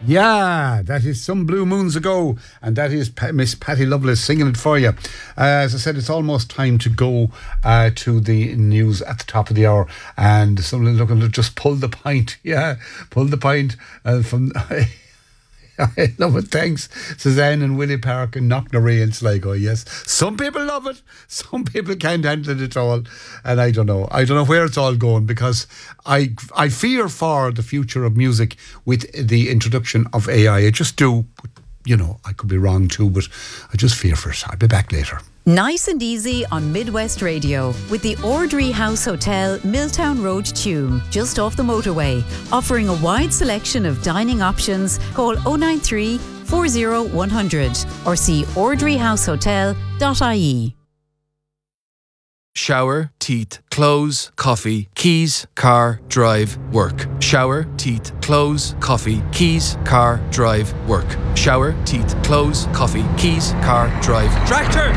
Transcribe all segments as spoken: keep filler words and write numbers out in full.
Yeah, that is Some Blue Moons Ago, and that is pa- Miss Patty Lovelace singing it for you. Uh, as I said, it's almost time to go uh, to the news at the top of the hour, and someone looking to just pull the pint. Yeah, pull the pint uh, from... I love it. Thanks, Suzanne and Willie Park and Knocknarea and Sligo. Yes, some people love it. Some people can't handle it at all. And I don't know. I don't know where it's all going, because I I fear for the future of music with the introduction of A I. I just do. But, you know, I could be wrong too, but I just fear for it. I'll be back later. Nice and easy on Midwest Radio with the Ordry House Hotel, Milltown Road, Tuam, just off the motorway, offering a wide selection of dining options. Call oh nine three, four oh one hundred or see ordry house hotel dot I E. Shower, teeth, clothes, coffee, keys, car, drive, work. Shower, teeth, clothes, coffee, keys, car, drive, work. Shower, teeth, clothes, coffee, keys, car, drive. Tractor!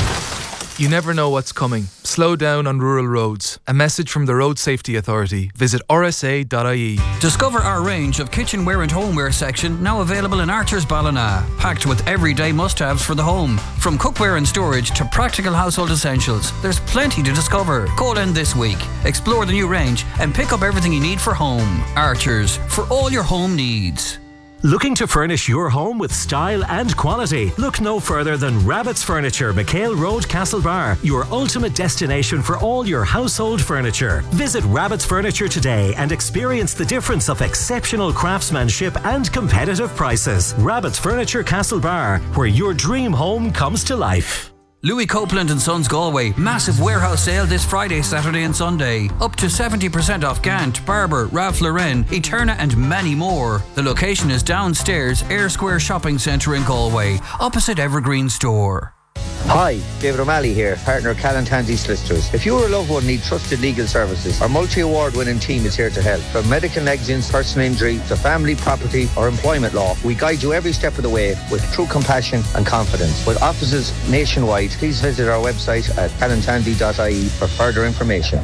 You never know what's coming. Slow down on rural roads. A message from the Road Safety Authority. Visit r s a dot I E. Discover our range of kitchenware and homeware section, now available in Archer's Ballina. Packed with everyday must-haves for the home. From cookware and storage to practical household essentials, there's plenty to discover. Call in this week. Explore the new range and pick up everything you need for home. Archer's, for all your home needs. Looking to furnish your home with style and quality? Look no further than Rabbit's Furniture, McHale Road, Castlebar, your ultimate destination for all your household furniture. Visit Rabbit's Furniture today and experience the difference of exceptional craftsmanship and competitive prices. Rabbit's Furniture, Castlebar, where your dream home comes to life. Louis Copeland and Sons Galway, massive warehouse sale this Friday, Saturday and Sunday. Up to seventy percent off Gant, Barber, Ralph Lauren, Eterna and many more. The location is downstairs, Air Square Shopping Centre in Galway, opposite Evergreen Store. Hi, David O'Malley here, partner of Callan Tansey Solicitors. If you or a loved one need trusted legal services, our multi-award winning team is here to help. From medical negligence, personal injury, to family, property or employment law, we guide you every step of the way with true compassion and confidence. With offices nationwide, please visit our website at callan tansey dot I E for further information.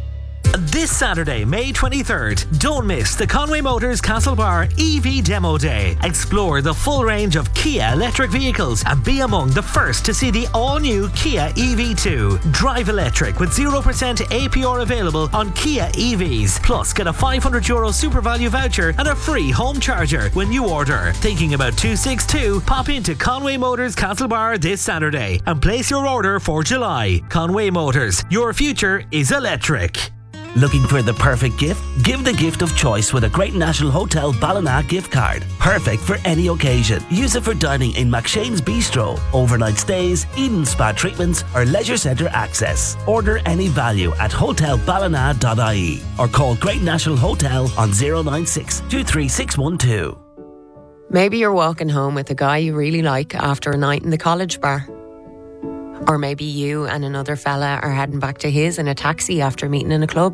This Saturday, May twenty-third, don't miss the Conway Motors Castlebar E V Demo Day. Explore the full range of Kia electric vehicles and be among the first to see the all-new Kia E V two. Drive electric with zero percent A P R available on Kia E Vs. Plus, get a five hundred euro super value voucher and a free home charger when you order. Thinking about two sixty-two? Pop into Conway Motors Castlebar this Saturday and place your order for July. Conway Motors, your future is electric. Looking for the perfect gift? Give the gift of choice with a Great National Hotel Ballina gift card. Perfect for any occasion. Use it for dining in McShane's Bistro, overnight stays, Eden Spa treatments or leisure centre access. Order any value at hotel ballina dot I E or call Great National Hotel on zero nine six, two three six one two. Maybe you're walking home with a guy you really like after a night in the college bar. Or maybe you and another fella are heading back to his in a taxi after meeting in a club.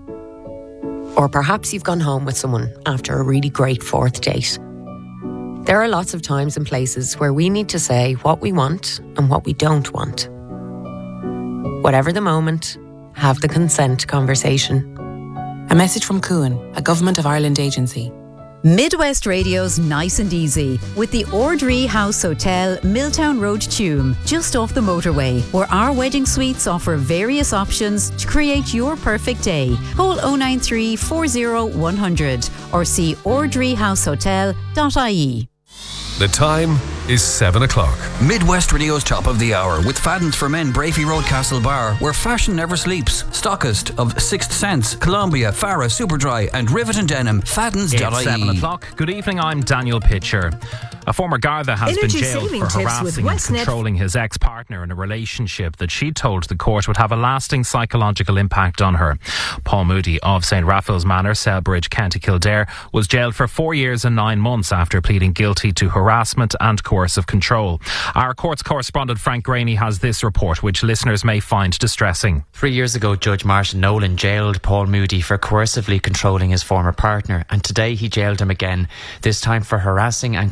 Or perhaps you've gone home with someone after a really great fourth date. There are lots of times and places where we need to say what we want and what we don't want. Whatever the moment, have the consent conversation. A message from Cuan, a Government of Ireland agency. Midwest Radio's Nice and Easy with the Ordry House Hotel, Milltown Road, Tuam, just off the motorway, where our wedding suites offer various options to create your perfect day. Call oh nine three, four oh one hundred or see ordry house hotel dot I E. The time is seven o'clock. Midwest Radio's top of the hour with Fadden's for Men, Brafey Road, Castlebar, where fashion never sleeps. Stockist of Sixth Sense, Columbia, Farah, Superdry and Rivet and Denim. Faddens dot I E. It's seven o'clock. Good evening, I'm Daniel Pitcher. A former Garda has Energy been jailed for harassing and controlling his ex-partner in a relationship that she told the court would have a lasting psychological impact on her. Paul Moody of Saint Raphael's Manor, Selbridge, County Kildare, was jailed for four years and nine months after pleading guilty to harassment and coercive control. Our courts correspondent Frank Graney has this report, which listeners may find distressing. Three years ago, Judge Martin Nolan jailed Paul Moody for coercively controlling his former partner, and today he jailed him again, this time for harassing and coercively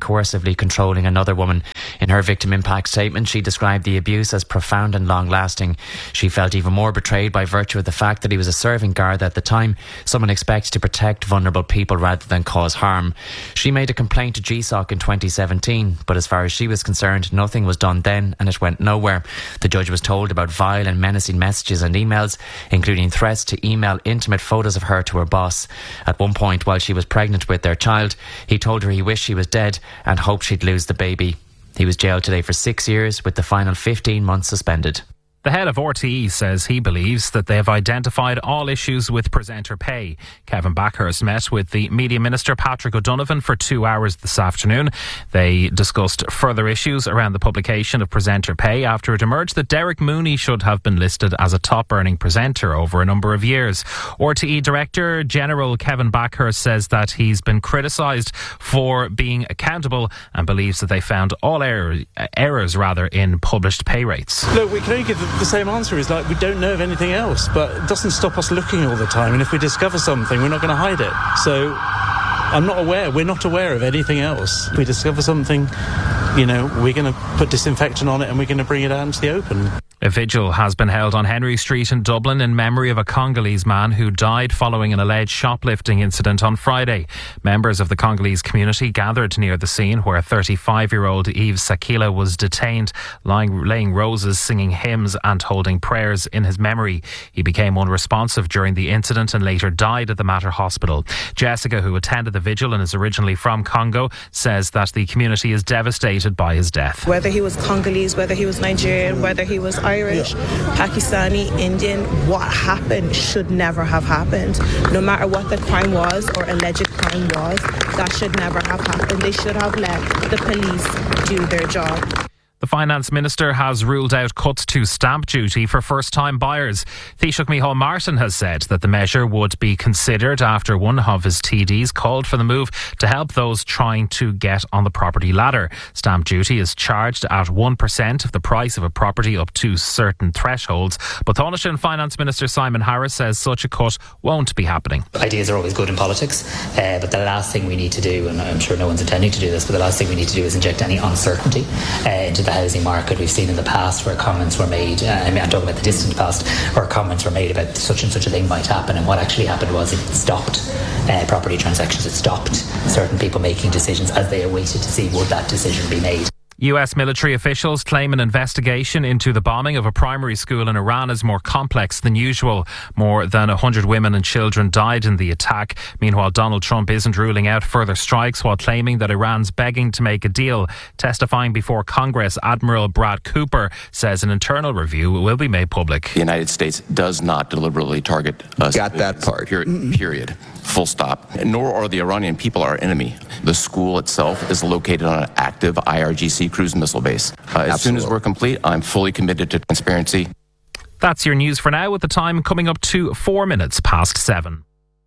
aggressively controlling another woman. In her victim impact statement, she described the abuse as profound and long-lasting. She felt even more betrayed by virtue of the fact that he was a serving guard at the time, someone expected to protect vulnerable people rather than cause harm. She made a complaint to G S O C in twenty seventeen, but as far as she was concerned, nothing was done then and it went nowhere. The judge was told about vile and menacing messages and emails, including threats to email intimate photos of her to her boss. At one point, while she was pregnant with their child, he told her he wished she was dead and hoped she'd lose the baby. He was jailed today for six years with the final fifteen months suspended. The head of R T E says he believes that they have identified all issues with presenter pay. Kevin Backhurst met with the Media Minister Patrick O'Donovan for two hours this afternoon. They discussed further issues around the publication of presenter pay after it emerged that Derek Mooney should have been listed as a top-earning presenter over a number of years. R T E Director General Kevin Backhurst says that he's been criticised for being accountable and believes that they found all error, errors rather in published pay rates. Look, we can only give the same answer is like we don't know of anything else, but it doesn't stop us looking all the time, and if we discover something we're not going to hide it. So I'm not aware we're not aware of anything else. If we discover something, you know, we're going to put disinfectant on it and we're going to bring it out into the open. A vigil has been held on Henry Street in Dublin in memory of a Congolese man who died following an alleged shoplifting incident on Friday. Members of the Congolese community gathered near the scene where thirty-five-year-old Yves Sakila was detained, lying, laying roses, singing hymns and holding prayers in his memory. He became unresponsive during the incident and later died at the Mater Hospital. Jessica, who attended the vigil and is originally from Congo, says that the community is devastated by his death. Whether he was Congolese, whether he was Nigerian, whether he was Irish, yeah. Pakistani, Indian, what happened should never have happened. No matter what the crime was or alleged crime was, that should never have happened. They should have let the police do their job. The Finance Minister has ruled out cuts to stamp duty for first-time buyers. Taoiseach Micheál Martin has said that the measure would be considered after one of his T Ds called for the move to help those trying to get on the property ladder. Stamp duty is charged at one percent of the price of a property up to certain thresholds. But Taoiseach Finance Minister Simon Harris says such a cut won't be happening. Ideas are always good in politics, uh, but the last thing we need to do, and I'm sure no one's intending to do this, but the last thing we need to do is inject any uncertainty uh, into the housing market. We've seen in the past where comments were made, uh, I mean, I'm talking about the distant past, where comments were made about such and such a thing might happen, and what actually happened was it stopped uh, property transactions. It stopped certain people making decisions as they awaited to see would that decision be made. U S military officials claim an investigation into the bombing of a primary school in Iran is more complex than usual. More than one hundred women and children died in the attack. Meanwhile, Donald Trump isn't ruling out further strikes while claiming that Iran's begging to make a deal. Testifying before Congress, Admiral Brad Cooper says an internal review will be made public. The United States does not deliberately target us. Got that part. Period. period. Full stop. Nor are the Iranian people our enemy. The school itself is located on an active I R G C cruise missile base. Uh, as soon as we're complete, I'm fully committed to transparency. That's your news for now, with the time coming up to four minutes past seven.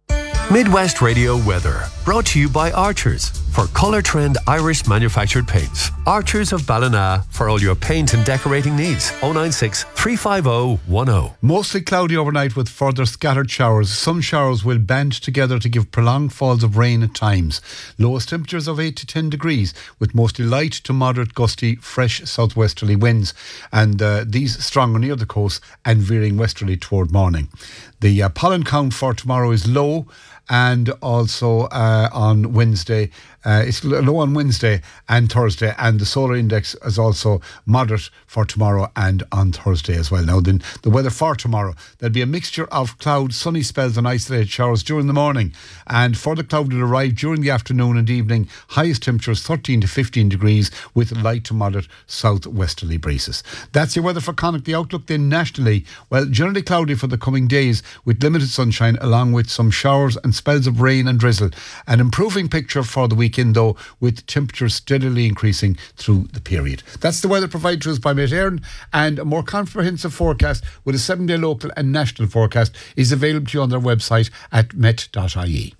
Midwest Radio weather, brought to you by Archers for Colour Trend Irish manufactured paints. Archers of Ballina for all your paint and decorating needs. oh nine six, three five oh, one oh. Mostly cloudy overnight with further scattered showers. Some showers will band together to give prolonged falls of rain at times. Lowest temperatures of eight to ten degrees with mostly light to moderate gusty fresh southwesterly winds, and uh, these stronger near the coast and veering westerly toward morning. The uh, pollen count for tomorrow is low, and also uh, on Wednesday, uh, it's low on Wednesday and Thursday, and the solar index is also moderate for tomorrow and on Thursday as well. Now then, the weather for tomorrow, there'll be a mixture of cloud, sunny spells and isolated showers during the morning, and further cloud will arrive during the afternoon and evening. Highest temperatures thirteen to fifteen degrees with light to moderate southwesterly breezes. That's your weather for Connacht. The outlook then nationally, well, generally cloudy for the coming days with limited sunshine along with some showers and spells of rain and drizzle. An improving picture for the weekend though, with temperatures steadily increasing through the period. That's the weather provided to us by Met Éireann, and a more comprehensive forecast with a seven-day local and national forecast is available to you on their website at met dot I E.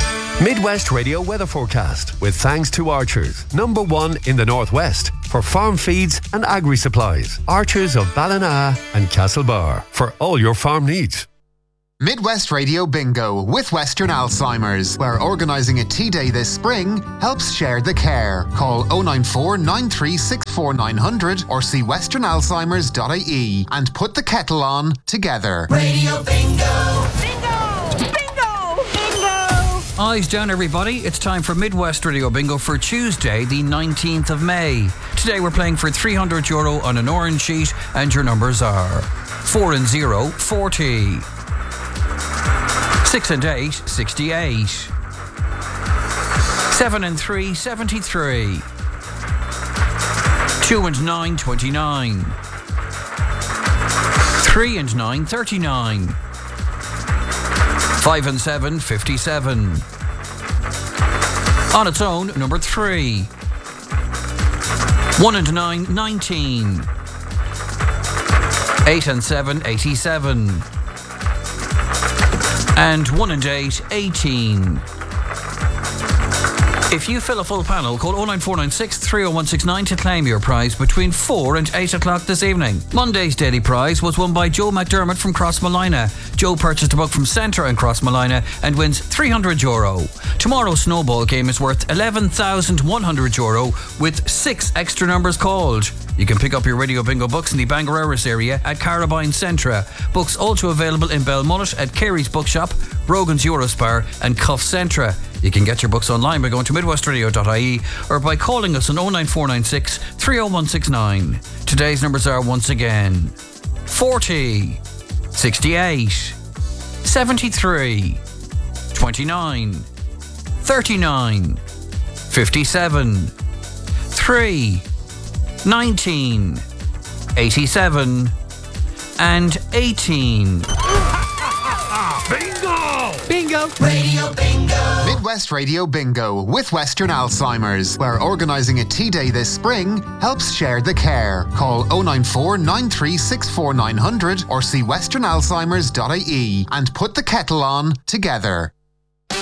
Midwest Radio weather forecast with thanks to Archers, number one in the Northwest for farm feeds and agri supplies. Archers of Ballina and Castlebar for all your farm needs. Midwest Radio Bingo with Western Alzheimer's, where organising a tea day this spring helps share the care. Call oh nine four, nine three six four, nine hundred or see western alzheimers dot I E and put the kettle on together. Radio Bingo! Bingo! Bingo! Bingo! Eyes down, everybody. It's time for Midwest Radio Bingo for Tuesday, the nineteenth of May. Today we're playing for three hundred euro on an orange sheet, and your numbers are four and zero, forty. Six and eight, sixty-eight. Seven and three, seventy-three. Two and nine, twenty-nine. Three and nine, thirty-nine. Five and seven, fifty-seven. On its own, number three. One and nine, nineteen. Eight and seven, eighty-seven. And one and eight, eighteen. If you fill a full panel, call oh nine four nine six, three oh one six nine to claim your prize between four and eight o'clock this evening. Monday's daily prize was won by Joe McDermott from Crossmolina. Joe purchased a book from Centre in Crossmolina and wins three hundred euro. Tomorrow's snowball game is worth eleven thousand one hundred euro with six extra numbers called. You can pick up your Radio Bingo books in the Bangor Erris area at Carabine Centra. Books also available in Belmullet at Carey's Bookshop, Brogan's Eurospar and Cuff Centra. You can get your books online by going to midwest radio dot I E or by calling us on oh nine four nine six, three oh one six nine. Today's numbers are once again forty, sixty-eight, seventy-three, twenty-nine, thirty-nine, fifty-seven, three, nineteen, eighty-seven, and eighteen. Bingo! Bingo! Radio Bingo! Midwest Radio Bingo with Western Alzheimer's, where organising a tea day this spring helps share the care. Call oh nine four, nine three six four, nine hundred or see western alzheimers dot I E and put the kettle on together.